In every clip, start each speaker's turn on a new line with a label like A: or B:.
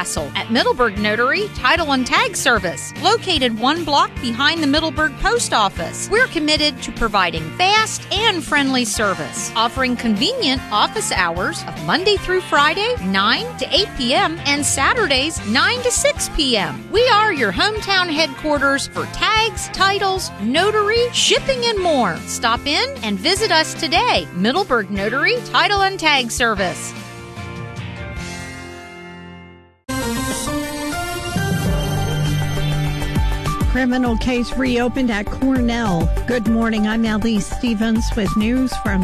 A: hassle at Middleburg Notary Title and Tag Service, located 1 block behind the Middleburg Post Office. We're committed to providing fast and friendly service, offering convenient office hours of Monday through Friday, 9 to 8 p.m., and Saturdays, 9 to 6 p.m. We are your hometown headquarters for tags, titles, notary, shipping, and more. Stop in and visit us today. Middleburg Notary Title and Tag Service.
B: Criminal case reopened at Cornell. Good morning, I'm Elise Stevens with news from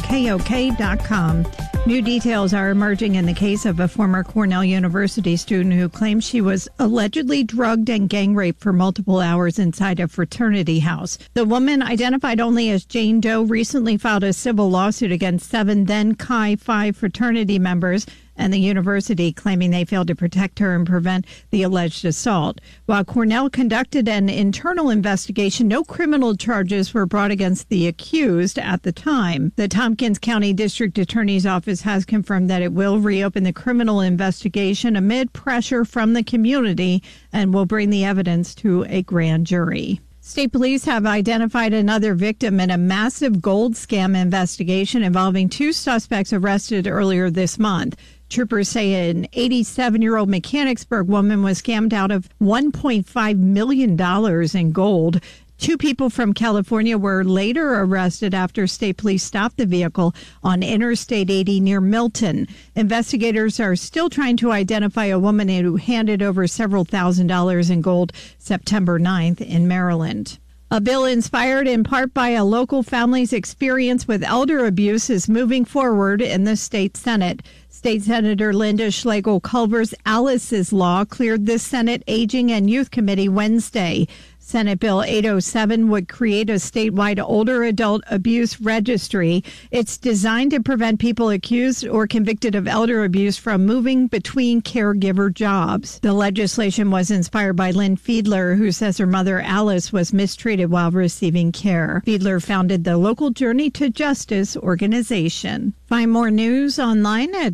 B: WKOK.com. New details are emerging in the case of a former Cornell University student who claims she was allegedly drugged and gang raped for multiple hours inside a fraternity house. The woman, identified only as Jane Doe, recently filed a civil lawsuit against 7 then Chi Phi fraternity members and the university, claiming they failed to protect her and prevent the alleged assault. While Cornell conducted an internal investigation, no criminal charges were brought against the accused at the time. The Tompkins County District Attorney's Office has confirmed that it will reopen the criminal investigation amid pressure from the community and will bring the evidence to a grand jury. State police have identified another victim in a massive gold scam investigation involving 2 suspects arrested earlier this month. Troopers say an 87-year-old Mechanicsburg woman was scammed out of $1.5 million in gold. 2 people from California were later arrested after state police stopped the vehicle on Interstate 80 near Milton. Investigators are still trying to identify a woman who handed over several $1,000s in gold September 9th in Maryland. A bill inspired in part by a local family's experience with elder abuse is moving forward in the state Senate. State Senator Linda Schlegel-Culver's Alice's Law cleared the Senate Aging and Youth Committee Wednesday. Senate Bill 807 would create a statewide older adult abuse registry. It's designed to prevent people accused or convicted of elder abuse from moving between caregiver jobs. The legislation was inspired by Lynn Fiedler, who says her mother Alice was mistreated while receiving care. Fiedler founded the local Journey to Justice organization. Find more news online at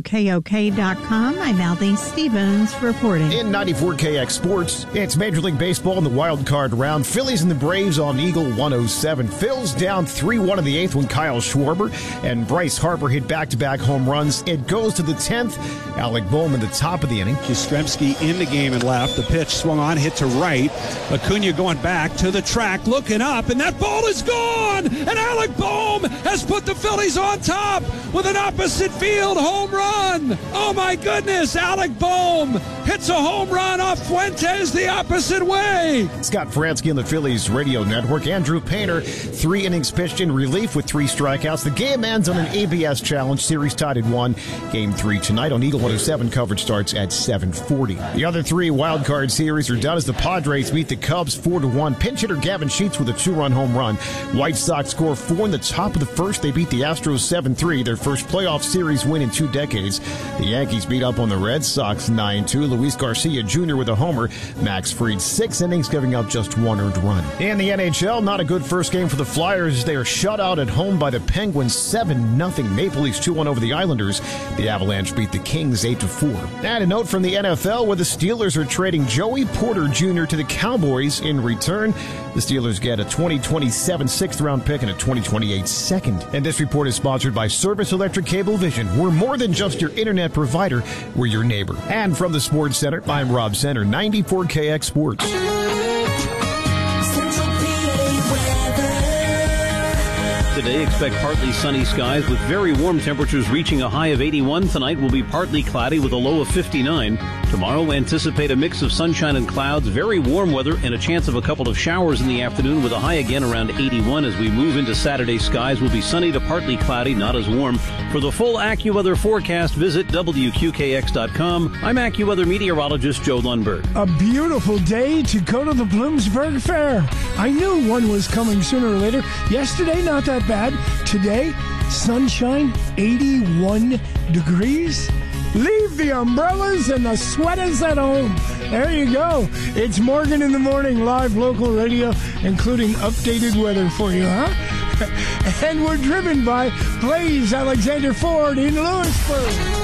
B: WKOK.com. I'm Elise Stevens reporting.
C: In 94KX Sports, it's Major League Baseball in the wild card round. Phillies and the Braves on Eagle 107. Phil's down 3-1 in the 8th when Kyle Schwarber and Bryce Harper hit back-to-back home runs. It goes to the 10th. Alec Bohm in the top of the inning.
D: Yastrzemski in the game and left. The pitch swung on, hit to right. Acuna going back to the track, looking up, and that ball is gone! And Alec Bohm has put the Phillies on top with an opposite field home run. Oh my goodness, Alec Bohm hits a home run off Fuentes the opposite way.
C: Scott Franzke on the Phillies radio network. Andrew Painter, 3 innings pitched in relief with 3 strikeouts. The game ends on an ABS challenge. Series tied at 1. Game 3 tonight on Eagle 107. Coverage starts at 7:40. The other 3 wild card series are done as the Padres beat the Cubs 4-1. Pinch hitter Gavin Sheets with a 2-run home run. White Sox score 4 in the top of the first. They beat the Astros 7-3. Their first playoff series win in 2 decades. The Yankees beat up on the Red Sox 9-2. Luis Garcia Jr. with a homer. Max Fried 6 innings, giving up just 1 earned run. In the NHL, not a good first game for the Flyers. They are shut out at home by the Penguins 7-0. Maple Leafs 2-1 over the Islanders. The Avalanche beat the Kings 8-4. And a note from the NFL where the Steelers are trading Joey Porter Jr. to the Cowboys. In return, the Steelers get a 2027 6th-round pick and a 2028 second. And this report is sponsored by Service Electric Cablevision. We're more than just your internet provider. We're your neighbor. And from the Sports Center, I'm Rob Center, 94KX Sports.
E: Today, expect partly sunny skies with very warm temperatures reaching a high of 81. Tonight will be partly cloudy with a low of 59. Tomorrow, anticipate a mix of sunshine and clouds, very warm weather, and a chance of a couple of showers in the afternoon with a high again around 81. As we move into Saturday, skies will be sunny to partly cloudy, not as warm. For the full AccuWeather forecast, visit WQKX.com. I'm AccuWeather meteorologist Joe Lundberg.
F: A beautiful day to go to the Bloomsburg Fair. I knew one was coming sooner or later. Yesterday, not that bad. Today, sunshine, 81 degrees. Leave the umbrellas and the sweaters at home. There you go. It's Morgan in the Morning, live local radio, including updated weather for you, huh? And we're driven by Blaze Alexander Ford in Lewisburg.